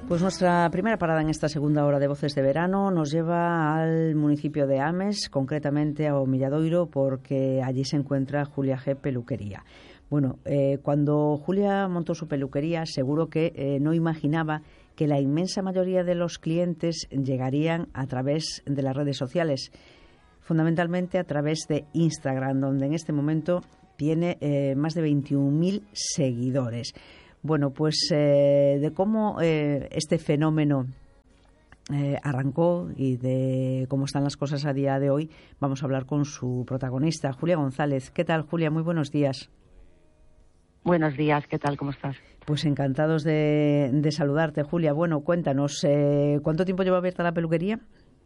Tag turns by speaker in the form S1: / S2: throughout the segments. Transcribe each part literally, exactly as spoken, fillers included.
S1: Pues nuestra primera parada en esta segunda hora de Voces de Verano nos lleva al municipio de Ames, concretamente a O Milladoiro, porque allí se encuentra Julia G. Peluquería. Bueno, eh, cuando Julia montó su peluquería, seguro que eh, no imaginaba que la inmensa mayoría de los clientes llegarían a través de las redes sociales, fundamentalmente a través de Instagram, donde en este momento tiene eh, más de veintiún mil seguidores. Bueno, pues eh, de cómo eh, este fenómeno eh, arrancó y de cómo están las cosas a día de hoy, vamos a hablar con su protagonista, Julia González. ¿Qué tal, Julia? Muy buenos días.
S2: Buenos días, ¿qué tal? ¿Cómo estás?
S1: Pues encantados de, de saludarte, Julia. Bueno, cuéntanos, eh, ¿cuánto tiempo lleva abierta la peluquería?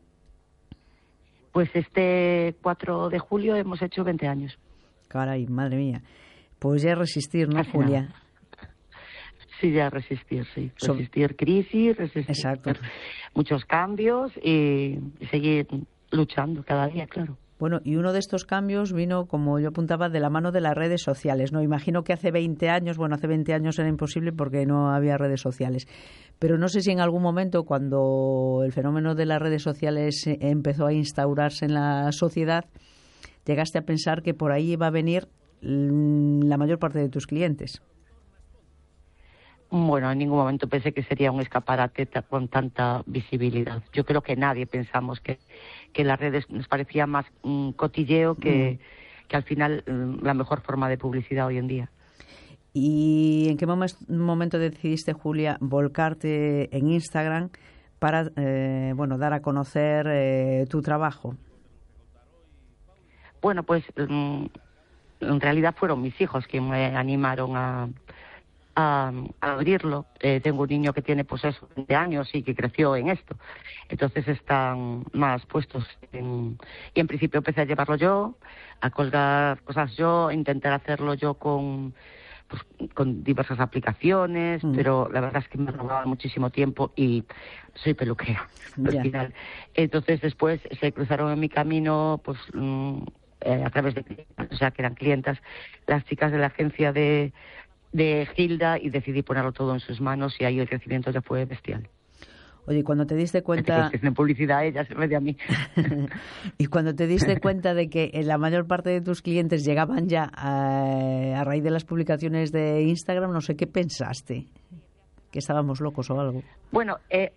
S2: Pues este cuatro de julio hemos hecho veinte años.
S1: Caray, madre mía. Pues ya resistir, ¿no,
S2: Casi
S1: Julia?
S2: Nada. Sí, ya resistir, sí.
S1: So-
S2: Resistir crisis, resistir
S1: Exacto.
S2: muchos cambios y seguir luchando cada día, claro.
S1: Bueno, y uno de estos cambios vino, como yo apuntaba, de la mano de las redes sociales, ¿no? Imagino que hace veinte años, bueno, hace veinte años era imposible porque no había redes sociales. Pero no sé si en algún momento, cuando el fenómeno de las redes sociales eh, empezó a instaurarse en la sociedad, llegaste a pensar que por ahí iba a venir mm, la mayor parte de tus clientes.
S2: Bueno, en ningún momento pensé que sería un escaparate ta- con tanta visibilidad. Yo creo que nadie pensamos que, que las redes nos parecía más mm, cotilleo que, mm. que al final mm, la mejor forma de publicidad hoy en día.
S1: ¿Y en qué momen- momento decidiste, Julia, volcarte en Instagram para eh, bueno, dar a conocer eh, tu trabajo?
S2: Bueno, pues mm, en realidad fueron mis hijos que me animaron a... A, a abrirlo. Eh, tengo un niño que tiene pues eso, veinte años y que creció en esto. Entonces están más puestos en... Y en principio empecé a llevarlo yo, a colgar cosas yo, a intentar hacerlo yo con pues, con diversas aplicaciones, mm. pero la verdad es que me robaba muchísimo tiempo y soy peluquera al
S1: yeah.
S2: final. Entonces después se cruzaron en mi camino pues mm, eh, a través de... O sea, que eran clientas, las chicas de la agencia de de Gilda y decidí ponerlo todo en sus manos y ahí el crecimiento ya fue bestial.
S1: Oye, cuando te diste cuenta...
S2: Que es en publicidad ella se ve de a mí.
S1: Y cuando te diste cuenta de que la mayor parte de tus clientes llegaban ya a, a raíz de las publicaciones de Instagram, no sé qué pensaste, que estábamos locos o algo.
S2: Bueno, eh,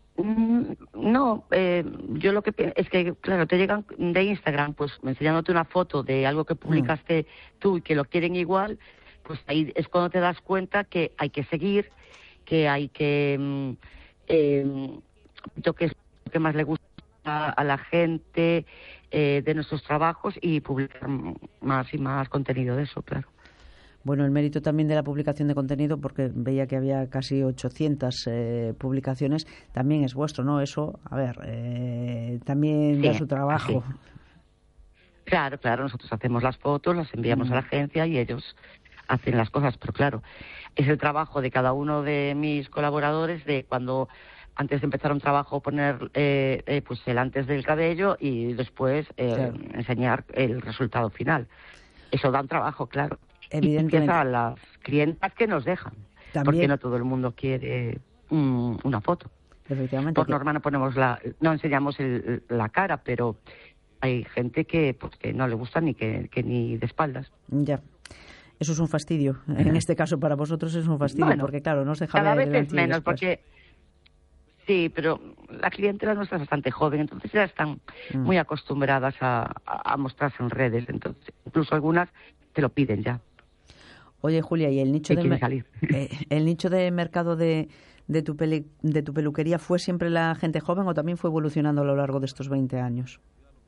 S2: no, eh, yo lo que es que, claro, te llegan de Instagram, pues enseñándote una foto de algo que publicaste mm. tú y que lo quieren igual, pues ahí es cuando te das cuenta que hay que seguir, que hay que... Eh, lo que es lo que más le gusta a, a la gente eh, de nuestros trabajos y publicar más y más contenido de eso, claro.
S1: Bueno, el mérito también de la publicación de contenido, porque veía que había casi ochocientas eh, publicaciones, también es vuestro, ¿no? Eso, a ver, eh, también sí, da su trabajo.
S2: Sí. Claro, claro, nosotros hacemos las fotos, las enviamos mm. a la agencia y ellos hacen las cosas, pero claro, es el trabajo de cada uno de mis colaboradores de cuando antes de empezar un trabajo poner eh, eh, pues el antes del cabello y después eh, claro. enseñar el resultado final. Eso da un trabajo, claro.
S1: Evidentemente.
S2: Y a las clientas que nos dejan, ¿también? Porque no todo el mundo quiere um, una foto.
S1: Efectivamente.
S2: Por
S1: que...
S2: norma no ponemos la, no enseñamos el, la cara, pero hay gente que, pues, que no le gusta ni que, que ni de espaldas.
S1: Ya. Eso es un fastidio. En este caso, para vosotros es un fastidio, bueno, porque, claro, no os deja
S2: cada
S1: ver
S2: vez es menos, porque... Sí, pero la clientela nuestra es bastante joven, entonces ya están mm. muy acostumbradas a, a, a mostrarse en redes. Entonces, incluso algunas te lo piden ya.
S1: Oye, Julia, ¿y el nicho, de, mer-
S2: salir?
S1: Eh, el nicho de mercado de, de, tu peli- de tu peluquería fue siempre la gente joven o también fue evolucionando a lo largo de estos veinte años?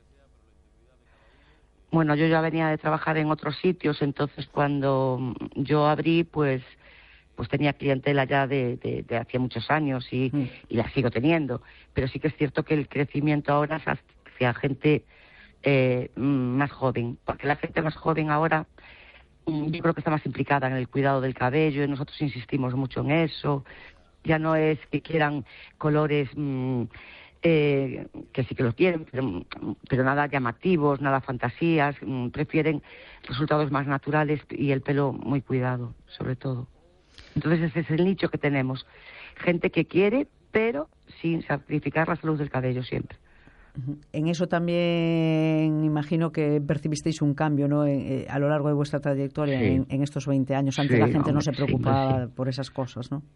S2: Bueno, yo ya venía de trabajar en otros sitios, entonces cuando yo abrí, pues pues tenía clientela ya de, de, de hacía muchos años y, mm. y la sigo teniendo. Pero sí que es cierto que el crecimiento ahora es hacia gente eh, más joven, porque la gente más joven ahora yo creo que está más implicada en el cuidado del cabello y nosotros insistimos mucho en eso. Ya no es que quieran colores... Mmm, Eh, que sí que los quieren, pero, pero nada llamativos, nada fantasías, mmm, prefieren resultados más naturales y el pelo muy cuidado, sobre todo. Entonces ese es el nicho que tenemos. Gente que quiere, pero sin sacrificar la salud del cabello siempre.
S1: En eso también imagino que percibisteis un cambio, ¿no? Eh, a lo largo de vuestra trayectoria, sí. en, en estos veinte años. Antes sí, la gente hombre, no se preocupaba sí, sí. por esas cosas, ¿no?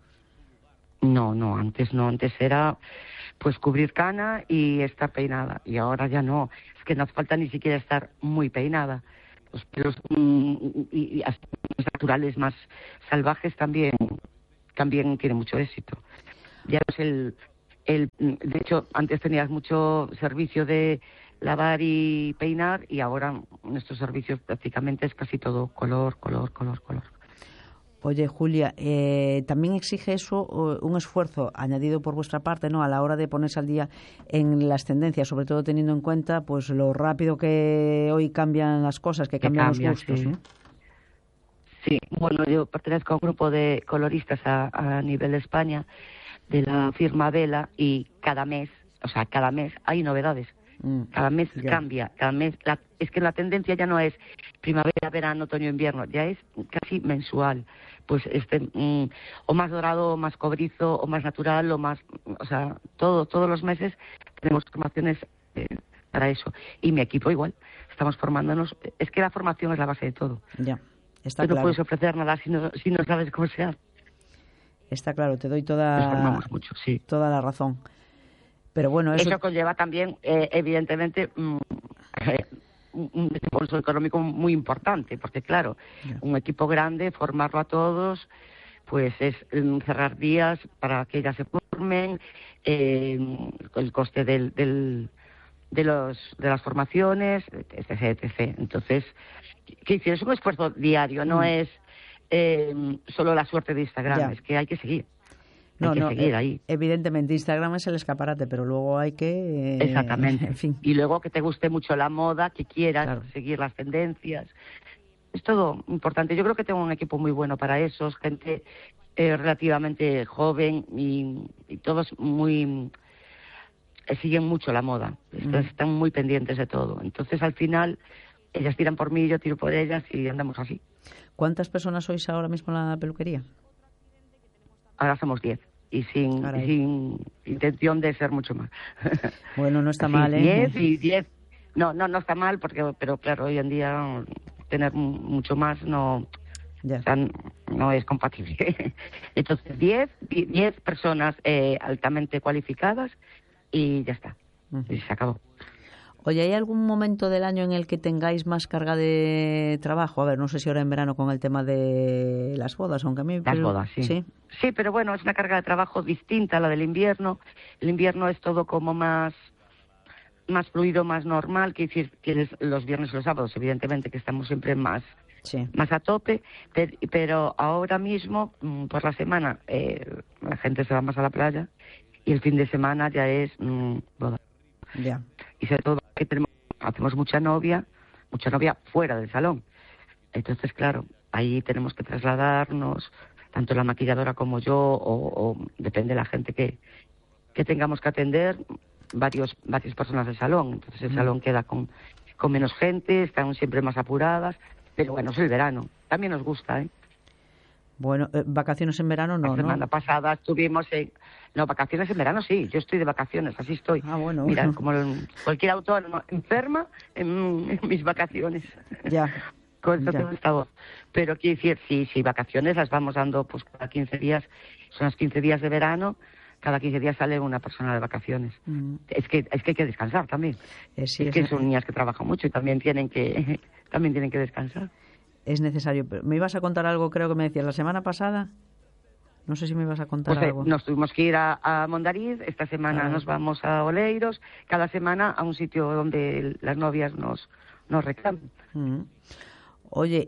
S2: No, no, antes no. Antes era pues cubrir cana y estar peinada. Y ahora ya no. Es que no hace falta ni siquiera estar muy peinada. Los pelos mm, y, y hasta los naturales más salvajes también, también tienen mucho éxito. Ya no es el... El, de hecho, antes tenías mucho servicio de lavar y peinar y ahora nuestros servicios prácticamente es casi todo color, color, color, color.
S1: Oye, Julia, eh, también exige eso un esfuerzo añadido por vuestra parte, ¿no? A la hora de ponerse al día en las tendencias, sobre todo teniendo en cuenta pues lo rápido que hoy cambian las cosas, que cambian cambia, los gustos,
S2: sí.
S1: ¿no?
S2: Sí, bueno, yo pertenezco a un grupo de coloristas a, a nivel de España, de la firma Vela, y cada mes, o sea, cada mes hay novedades. Mm, cada mes yeah. cambia, cada mes. La, es que la tendencia ya no es primavera, verano, otoño, invierno, ya es casi mensual. Pues este, mm, o más dorado, o más cobrizo, o más natural, o más, o sea, todo, todos los meses tenemos formaciones eh, para eso. Y mi equipo igual, estamos formándonos. Es que la formación es la base de todo.
S1: Ya, está
S2: Tú
S1: claro.
S2: no puedes ofrecer nada si no, si no sabes cómo se hace.
S1: Está claro, te doy toda,
S2: mucho, sí.
S1: toda la razón. Pero bueno, eso,
S2: eso conlleva también, eh, evidentemente, mm, eh, un desembolso económico muy importante, porque claro, yeah. un equipo grande, formarlo a todos, pues es um, cerrar días para que ya se formen, eh, el coste del, del, de, los, de las formaciones, etcétera, etcétera. Entonces, ¿qué es un esfuerzo diario? No mm. es Eh, solo la suerte de Instagram, ya. es que hay que seguir. Hay
S1: no,
S2: que
S1: no,
S2: seguir
S1: eh,
S2: ahí.
S1: Evidentemente Instagram es el escaparate, pero luego hay que... Eh,
S2: Exactamente.
S1: En fin.
S2: Y luego que te guste mucho la moda, que quieras
S1: claro.
S2: seguir las tendencias. Es todo importante. Yo creo que tengo un equipo muy bueno para eso, gente eh, relativamente joven y, y todos muy... Eh, siguen mucho la moda. Mm. Están muy pendientes de todo. Entonces, al final, ellas tiran por mí, yo tiro por ellas y andamos así.
S1: ¿Cuántas personas sois ahora mismo en la peluquería?
S2: Ahora somos diez y sin, y sin intención de ser mucho más.
S1: Bueno, no está
S2: Así,
S1: mal, ¿eh?
S2: diez y diez. No, no, no está mal, porque, pero claro, hoy en día tener mucho más no,
S1: ya.
S2: O sea, no es compatible. Entonces, diez, diez personas eh, altamente cualificadas y ya está. Uh-huh. Y se acabó.
S1: Oye, ¿hay algún momento del año en el que tengáis más carga de trabajo? A ver, no sé si ahora en verano con el tema de las bodas, aunque a mí...
S2: Las
S1: pero...
S2: bodas, sí.
S1: sí.
S2: Sí, pero bueno, es una carga de trabajo distinta a la del invierno. El invierno es todo como más más fluido, más normal, que decir que los viernes y los sábados, evidentemente, que estamos siempre más,
S1: sí.
S2: más a tope, pero, pero ahora mismo, por la semana, eh, la gente se va más a la playa y el fin de semana ya es mmm, boda.
S1: Ya.
S2: Y sobre todo que tenemos, hacemos mucha novia, mucha novia fuera del salón. Entonces, claro, ahí tenemos que trasladarnos, tanto la maquilladora como yo, o, o depende de la gente que, que tengamos que atender, varios varias personas del salón. Entonces el mm. salón queda con, con menos gente, están siempre más apuradas, pero bueno, es el verano. También nos gusta, ¿eh?
S1: Bueno, eh, vacaciones en verano no,
S2: La semana
S1: ¿no?
S2: pasada estuvimos en... No, vacaciones en verano sí, yo estoy de vacaciones, así estoy.
S1: Ah, bueno.
S2: Mira,
S1: bueno.
S2: como el, cualquier autónomo, enferma en, en mis vacaciones.
S1: Ya.
S2: Con eso
S1: ya.
S2: tengo esta voz. Pero quiero decir, sí, sí, vacaciones las vamos dando pues cada quince días, son los quince días de verano, cada quince días sale una persona de vacaciones. Mm. Es que es que hay que descansar también.
S1: Eh, sí,
S2: es, es que son niñas que trabajan mucho y también tienen que también tienen que descansar.
S1: Es necesario. ¿Me ibas a contar algo, creo que me decías, la semana pasada? No sé si me ibas a contar
S2: pues,
S1: algo.
S2: Nos tuvimos que ir a, a Mondariz, esta semana ah. nos vamos a Oleiros, cada semana a un sitio donde las novias nos, nos reclaman.
S1: Mm. Oye,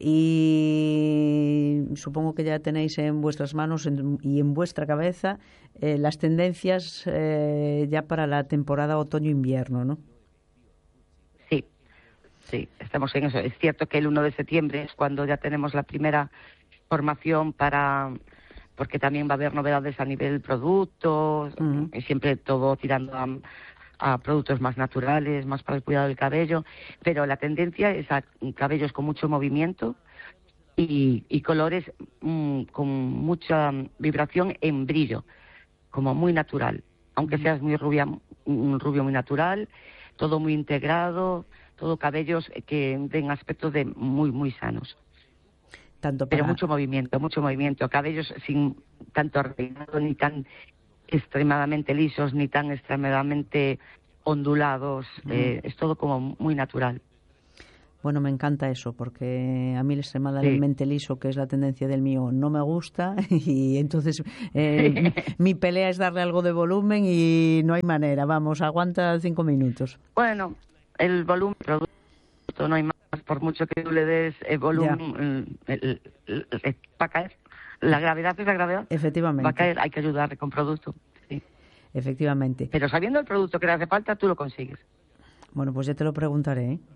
S1: y supongo que ya tenéis en vuestras manos en, y en vuestra cabeza eh, las tendencias eh, ya para la temporada otoño-invierno, ¿no?
S2: Sí, sí, estamos en eso. Es cierto que el uno de septiembre es cuando ya tenemos la primera formación para... porque también va a haber novedades a nivel productos, uh-huh. y siempre todo tirando a... a productos más naturales, más para el cuidado del cabello, pero la tendencia es a cabellos con mucho movimiento, y, y colores mmm, con mucha vibración en brillo, como muy natural. Aunque seas muy rubia, un rubio muy natural, todo muy integrado, todo cabellos que den aspectos de muy, muy sanos.
S1: Tanto para...
S2: Pero mucho movimiento, mucho movimiento. Cabellos sin tanto arreglado, ni tan extremadamente lisos, ni tan extremadamente ondulados. Mm. Eh, es todo como muy natural.
S1: Bueno, me encanta eso, porque a mí el extremadamente sí. liso, que es la tendencia del mío, no me gusta, y entonces eh, mi pelea es darle algo de volumen y no hay manera. Vamos, aguanta cinco minutos.
S2: Bueno, el volumen, producto, no hay más, por mucho que tú le des el volumen, el, el, el, el, va a caer. La gravedad es la gravedad.
S1: Efectivamente.
S2: Va a caer, hay que ayudarle con producto. Sí.
S1: Efectivamente.
S2: Pero sabiendo el producto que le hace falta, tú lo consigues.
S1: Bueno, pues ya te lo preguntaré, ¿eh?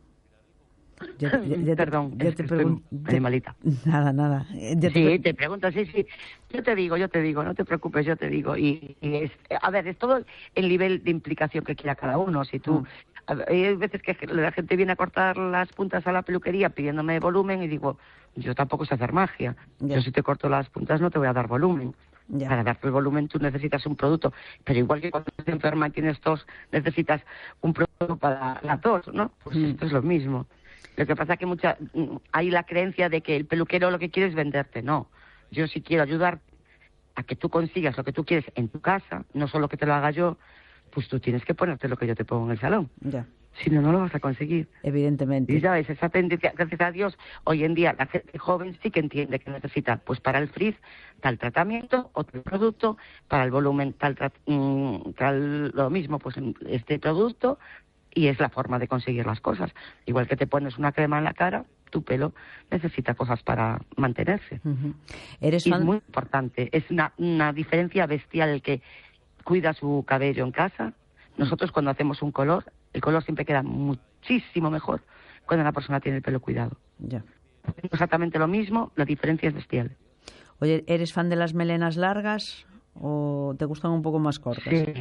S1: Ya, ya, ya
S2: Perdón,
S1: te, ya te pregun-
S2: estoy malita.
S1: Nada, nada. Ya
S2: te sí, pre- te pregunto, sí, sí. Yo te digo, yo te digo, no te preocupes, yo te digo. Y, y es, a ver, es todo el nivel de implicación que quiera cada uno. Si tú, mm. ver, hay veces que la gente viene a cortar las puntas a la peluquería pidiéndome volumen y digo, yo tampoco sé hacer magia. Ya. Yo si te corto las puntas no te voy a dar volumen. Ya. Para darte el volumen tú necesitas un producto, pero igual que cuando estás enferma y tienes tos, necesitas un producto para la tos, ¿no? Pues mm. esto es lo mismo. Lo que pasa es que mucha, hay la creencia de que el peluquero lo que quiere es venderte. No, yo sí quiero ayudar a que tú consigas lo que tú quieres en tu casa, no solo que te lo haga yo, pues tú tienes que ponerte lo que yo te pongo en el salón.
S1: Ya.
S2: Si no, no lo vas a conseguir.
S1: Evidentemente.
S2: Y sabes, esa tendencia, gracias a Dios, hoy en día la gente joven sí que entiende que necesita, pues para el frizz, tal tratamiento, otro producto, para el volumen, tal, tra- tal lo mismo, pues este producto. Y es la forma de conseguir las cosas. Igual que te pones una crema en la cara, tu pelo necesita cosas para mantenerse.
S1: Uh-huh. ¿Eres
S2: y
S1: fan...
S2: es muy importante. Es una, una diferencia bestial el que cuida su cabello en casa. Nosotros cuando hacemos un color, el color siempre queda muchísimo mejor cuando la persona tiene el pelo cuidado.
S1: Ya.
S2: Exactamente lo mismo, la diferencia es bestial.
S1: Oye, ¿eres fan de las melenas largas o te gustan un poco más cortas?
S2: Sí.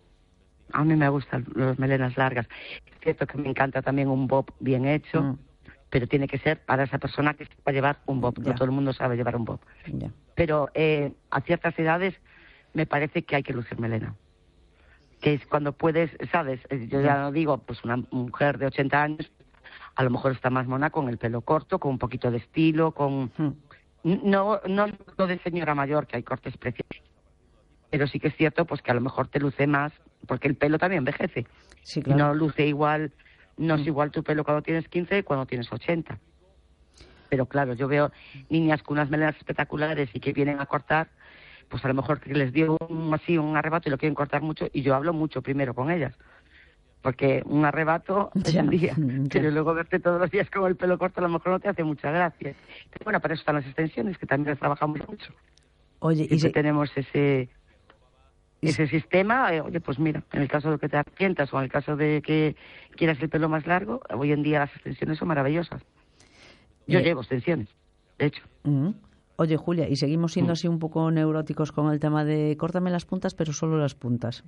S2: A mí me gustan las melenas largas. Es cierto que me encanta también un bob bien hecho, mm. pero tiene que ser para esa persona que sepa llevar un bob. Ya. No todo el mundo sabe llevar un bob.
S1: Ya.
S2: Pero eh, a ciertas edades me parece que hay que lucir melena. Que es cuando puedes, ¿sabes? Yo ya no digo, pues una mujer de ochenta años, a lo mejor está más mona con el pelo corto, con un poquito de estilo, con... Mm. No, no lo de señora mayor, que hay cortes preciosos. Pero sí que es cierto pues que a lo mejor te luce más, porque el pelo también envejece.
S1: Sí, claro.
S2: No luce igual, no es igual tu pelo cuando tienes quince que cuando tienes ochenta. Pero claro, yo veo niñas con unas melenas espectaculares y que vienen a cortar, pues a lo mejor que les dio un, así un arrebato y lo quieren cortar mucho, y yo hablo mucho primero con ellas. Porque un arrebato es un día, pero luego verte todos los días con el pelo corto a lo mejor no te hace mucha gracia. Pero bueno, para eso están las extensiones, que también las trabajamos mucho.
S1: Oye, y, y si...
S2: tenemos ese... ese sistema, eh, oye, pues mira, en el caso de que te arrepientas o en el caso de que quieras el pelo más largo, hoy en día las extensiones son maravillosas. Yo eh. llevo extensiones, de hecho.
S1: Uh-huh. Oye, Julia, y seguimos siendo uh-huh. así un poco neuróticos con el tema de córtame las puntas, pero solo las puntas.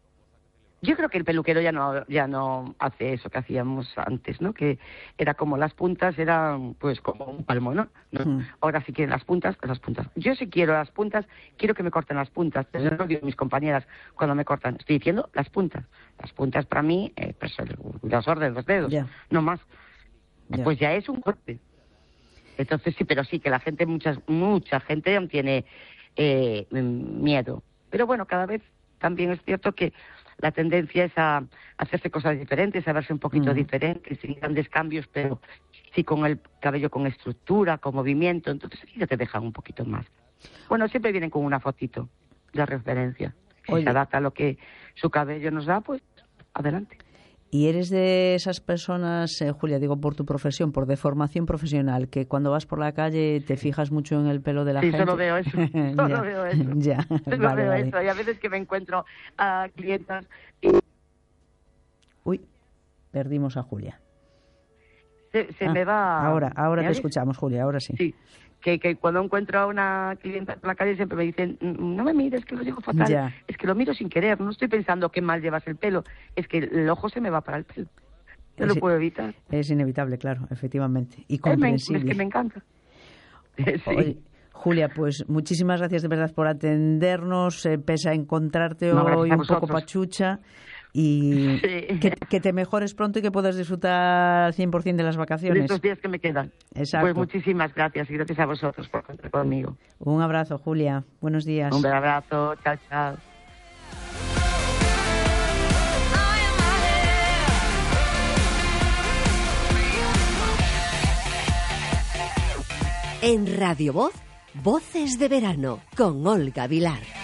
S2: Yo creo que el peluquero ya no ya no hace eso que hacíamos antes, ¿no? Que era como las puntas, eran pues como un palmo, ¿no? ¿No? Mm. Ahora si quieren las puntas, pues las puntas. Yo si quiero las puntas, quiero que me corten las puntas. Eso no digo a mis compañeras cuando me cortan. Estoy diciendo las puntas. Las puntas para mí, eh, pues el grosor de los dedos, yeah. no más. Yeah. Pues ya es un corte. Entonces sí, pero sí que la gente, mucha, mucha gente tiene eh, miedo. Pero bueno, cada vez también es cierto que la tendencia es a hacerse cosas diferentes, a verse un poquito mm. diferente, sin grandes cambios, pero sí con el cabello con estructura, con movimiento, entonces sí ya te dejan un poquito más. Bueno, siempre vienen con una fotito de referencia. Si Oye. se adapta a lo que su cabello nos da, pues adelante.
S1: ¿Y eres de esas personas, eh, Julia, digo por tu profesión, por deformación profesional, que cuando vas por la calle te fijas mucho en el pelo de la
S2: sí,
S1: gente?
S2: Sí, solo veo eso. Solo
S1: ya,
S2: veo eso.
S1: Ya,
S2: solo
S1: vale,
S2: veo
S1: vale.
S2: eso. Y a veces que me encuentro a clientas y...
S1: Uy, perdimos a Julia.
S2: Se, se
S1: ah,
S2: me va...
S1: Ahora, ahora te
S2: oyes?
S1: escuchamos, Julia, ahora sí.
S2: Sí. Que, que cuando encuentro a una clienta en la calle siempre me dicen, no me mires, que lo llevo fatal,
S1: ya.
S2: es que lo miro sin querer, no estoy pensando que mal llevas el pelo, es que el ojo se me va para el pelo, no
S1: es,
S2: lo puedo evitar.
S1: Es inevitable, claro, efectivamente, y
S2: es,
S1: comprensible.
S2: es que me encanta. Sí.
S1: Oye, Julia, pues muchísimas gracias de verdad por atendernos, eh, pese a encontrarte
S2: no,
S1: hoy un
S2: vosotros.
S1: poco pachucha, y sí. que, que te mejores pronto y que puedas disfrutar al cien por ciento de las vacaciones.
S2: De estos días que me quedan.
S1: Exacto.
S2: Pues muchísimas gracias y gracias a vosotros por contar conmigo.
S1: Un abrazo, Julia. Buenos días.
S2: Un abrazo. Chao, chao.
S3: En Radio Voz, Voces de Verano, con Olga Vilar.